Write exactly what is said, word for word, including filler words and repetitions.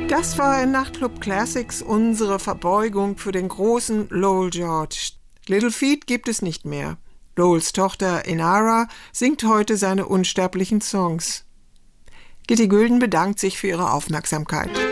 Das war in Nachtclub Classics unsere Verbeugung für den großen Lowell George. Little Feat gibt es nicht mehr. Lowells Tochter Inara singt heute seine unsterblichen Songs. Gitti Gülden bedankt sich für Ihre Aufmerksamkeit.